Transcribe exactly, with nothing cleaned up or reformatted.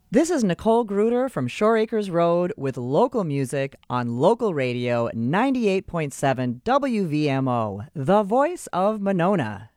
This is Nicole Gruder from Shore Acres Road with local music on local radio ninety-eight point seven W V M O, the voice of Monona.